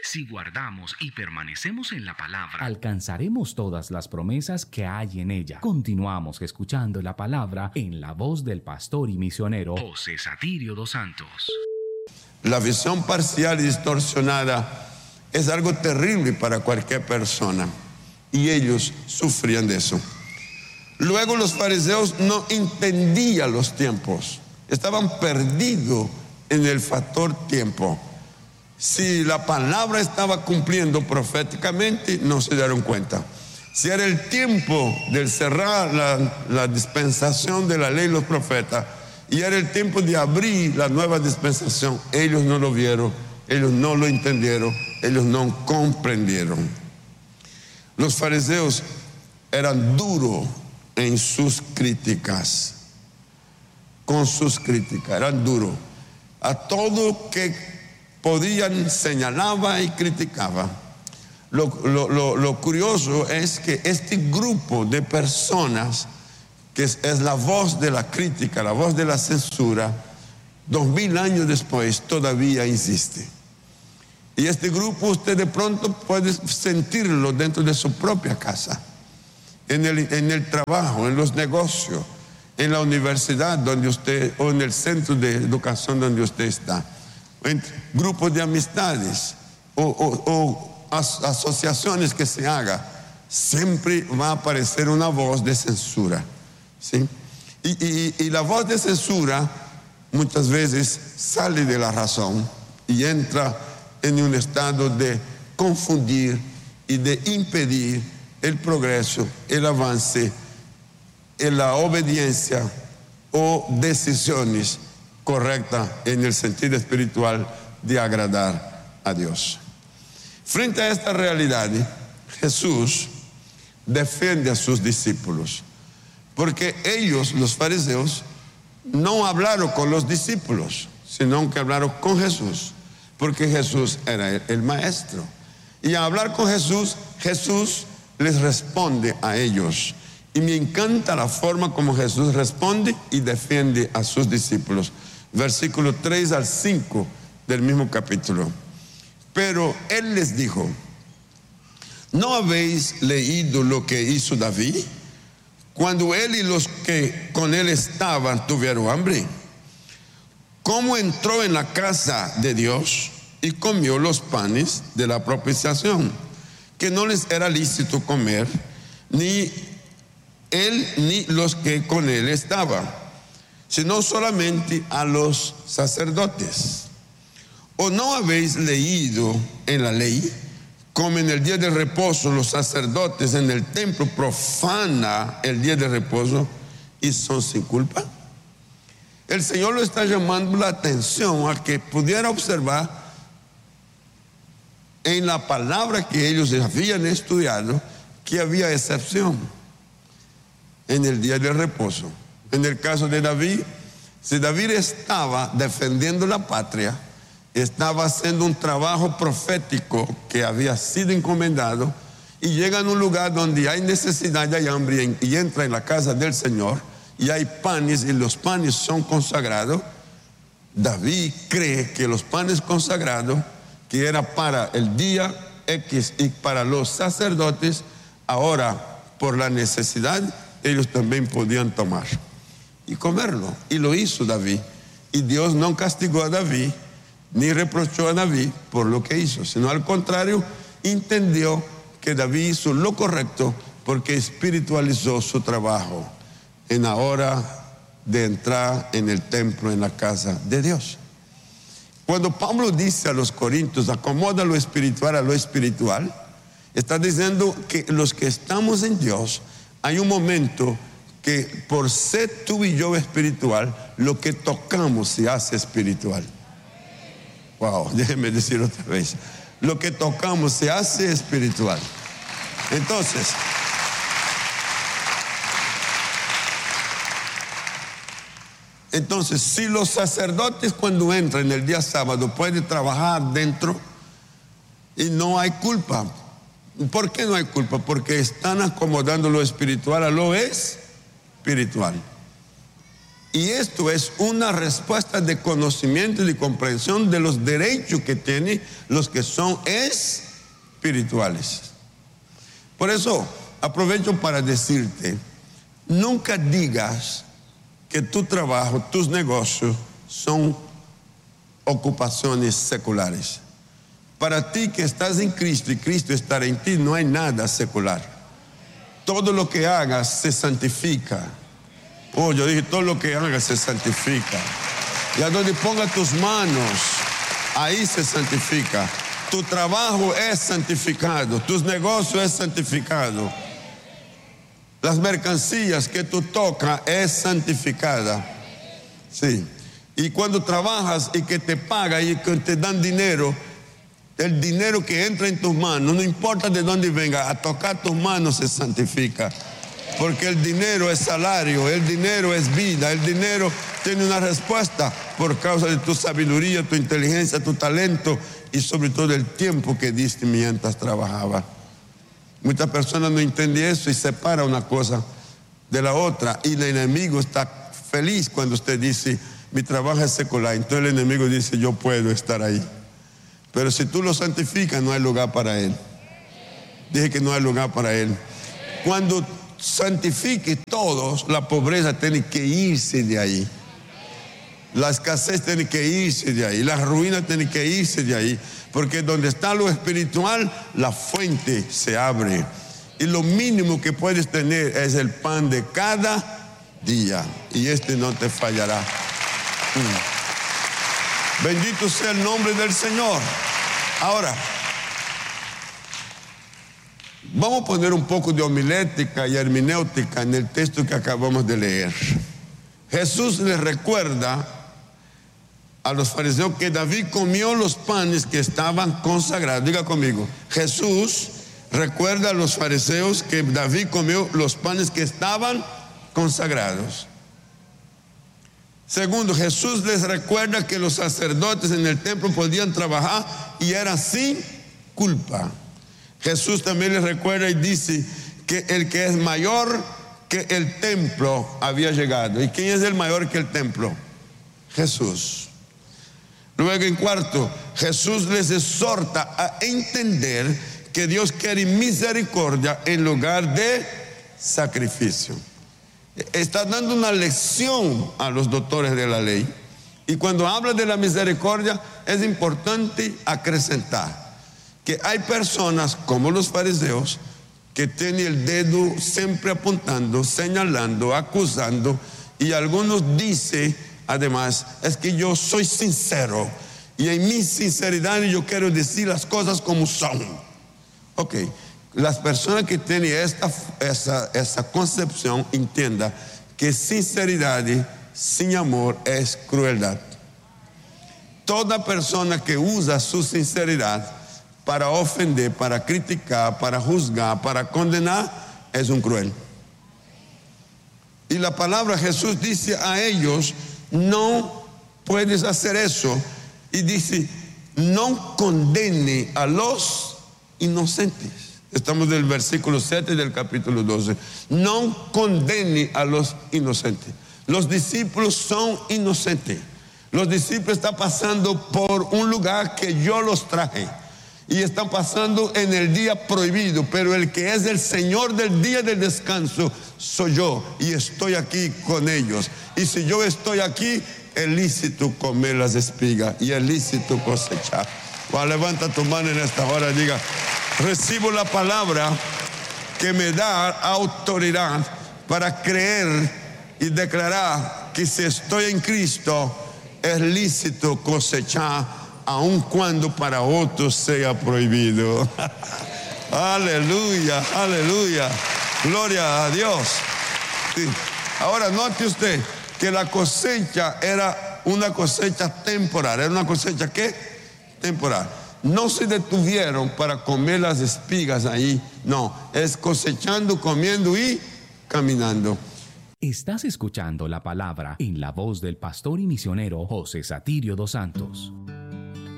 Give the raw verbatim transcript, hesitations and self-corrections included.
Si guardamos y permanecemos en la palabra, alcanzaremos todas las promesas que hay en ella. Continuamos escuchando la palabra en la voz del pastor y misionero José Satirio dos Santos. La visión parcial y distorsionada es algo terrible para cualquier persona, y ellos sufrían de eso. Luego los fariseos no entendían los tiempos, estaban perdidos en el factor tiempo. Si la palabra estaba cumpliendo proféticamente, no se dieron cuenta. Si era el tiempo de cerrar la, la dispensación de la ley y los profetas, y era el tiempo de abrir la nueva dispensación, ellos no lo vieron, ellos no lo entendieron, ellos no comprendieron. Los fariseos eran duros en sus críticas, con sus críticas, eran duros. A todo que podían señalaba y criticaba. Lo, lo, lo, lo curioso es que este grupo de personas, que es, es la voz de la crítica, la voz de la censura, dos mil años después todavía existe. Y este grupo usted de pronto puede sentirlo dentro de su propia casa, en el, en el trabajo, en los negocios, en la universidad donde usted, o en el centro de educación donde usted está, en grupos de amistades o, o, o as, asociaciones que se haga, siempre va a aparecer una voz de censura, ¿sí? Y, y, y la voz de censura muchas veces sale de la razón y entra en un estado de confundir y de impedir el progreso, el avance, la obediencia o decisiones correctas en el sentido espiritual de agradar a Dios. Frente a esta realidad, Jesús defiende a sus discípulos, porque ellos, los fariseos, no hablaron con los discípulos, sino que hablaron con Jesús, porque Jesús era el, el maestro. Y al hablar con Jesús, Jesús les responde a ellos. Y me encanta la forma como Jesús responde y defiende a sus discípulos. Versículo tres al cinco del mismo capítulo. Pero Él les dijo: ¿no habéis leído lo que hizo David cuando él y los que con él estaban tuvieron hambre? ¿Cómo entró en la casa de Dios y comió los panes de la propiciación, que no les era lícito comer, ni él ni los que con él estaban, sino solamente a los sacerdotes? ¿O no habéis leído en la ley como en el día de reposo los sacerdotes en el templo profana el día de reposo y son sin culpa? El Señor lo está llamando la atención a que pudiera observar en la palabra que ellos habían estudiado que había excepción en el día de reposo. En el caso de David, si David estaba defendiendo la patria, estaba haciendo un trabajo profético que había sido encomendado, y llega en un lugar donde hay necesidad, hay hambre, y entra en la casa del Señor y hay panes y los panes son consagrados, David cree que los panes consagrados, que era para el día X y para los sacerdotes, ahora por la necesidad ellos también podían tomar y comerlo. Y lo hizo David, y Dios no castigó a David ni reprochó a David por lo que hizo, sino al contrario, entendió que David hizo lo correcto porque espiritualizó su trabajo en la hora de entrar en el templo, en la casa de Dios. Cuando Pablo dice a los corintios, acomoda lo espiritual a lo espiritual, está diciendo que los que estamos en Dios, hay un momento que por ser tú y yo espiritual, lo que tocamos se hace espiritual. Wow, déjenme decir otra vez. Lo que tocamos se hace espiritual. Entonces, entonces, si los sacerdotes cuando entran el día sábado pueden trabajar dentro y no hay culpa. ¿Por qué no hay culpa? Porque están acomodando lo espiritual a lo espiritual. Y esto es una respuesta de conocimiento y de comprensión de los derechos que tienen los que son espirituales. Por eso aprovecho para decirte, nunca digas que tu trabajo, tus negocios son ocupaciones seculares. Para ti que estás en Cristo y Cristo estará en ti, no hay nada secular. Todo lo que hagas se santifica. Oh, yo dije, todo lo que hagas se santifica. Y a donde pongas tus manos, ahí se santifica. Tu trabajo es santificado, tus negocios es santificado. Las mercancías que tú tocas es santificada. Sí. Y cuando trabajas y que te pagan y que te dan dinero, el dinero que entra en tus manos, no importa de dónde venga, a tocar tus manos se santifica. Porque el dinero es salario, el dinero es vida, el dinero tiene una respuesta por causa de tu sabiduría, tu inteligencia, tu talento y sobre todo el tiempo que diste mientras trabajabas. Muchas personas no entienden eso y separan una cosa de la otra, y el enemigo está feliz cuando usted dice, mi trabajo es secular. Entonces el enemigo dice, yo puedo estar ahí. Pero si tú lo santificas, no hay lugar para él. Dije que no hay lugar para él. Cuando santifique todos, la pobreza tiene que irse de ahí. La escasez tiene que irse de ahí. La ruina tiene que irse de ahí. Porque donde está lo espiritual, la fuente se abre. Y lo mínimo que puedes tener es el pan de cada día. Y este no te fallará. Mm. Bendito sea el nombre del Señor. Ahora, vamos a poner un poco de homilética y hermenéutica en el texto que acabamos de leer. Jesús les recuerda a los fariseos que David comió los panes que estaban consagrados. Diga conmigo, Jesús recuerda a los fariseos que David comió los panes que estaban consagrados. Segundo, Jesús les recuerda que los sacerdotes en el templo podían trabajar y era sin culpa. Jesús también les recuerda y dice que el que es mayor que el templo había llegado. ¿Y quién es el mayor que el templo? Jesús. Luego, en cuarto, Jesús les exhorta a entender que Dios quiere misericordia en lugar de sacrificio. Está dando una lección a los doctores de la ley. Y cuando habla de la misericordia, es importante acrecentar que hay personas como los fariseos que tienen el dedo siempre apuntando, señalando, acusando, y algunos dicen además, es que yo soy sincero y en mi sinceridad yo quiero decir las cosas como son. Ok, las personas que tienen esta, esa, esa concepción entiendan que sinceridad sin amor es crueldad. Toda persona que usa su sinceridad para ofender, para criticar, para juzgar, para condenar, es un cruel. Y la palabra Jesús dice a ellos, no puedes hacer eso. Y dice, no condene a los inocentes. Estamos en el versículo siete del capítulo doce. No condene a los inocentes. Los discípulos son inocentes. Los discípulos están pasando por un lugar que yo los traje. Y están pasando en el día prohibido, pero el que es el Señor del día del descanso soy yo, y estoy aquí con ellos. Y si yo estoy aquí, es lícito comer las espigas y es lícito cosechar. Bueno, levanta tu mano en esta hora y diga, recibo la palabra que me da autoridad para creer y declarar que si estoy en Cristo, es lícito cosechar, aun cuando para otros sea prohibido. Aleluya, aleluya, gloria a Dios. Sí. Ahora note usted que la cosecha era una cosecha temporal. ¿Era una cosecha qué? Temporal. No se detuvieron para comer las espigas ahí, no, es cosechando, comiendo y caminando. Estás escuchando la palabra en la voz del pastor y misionero José Satirio dos Santos.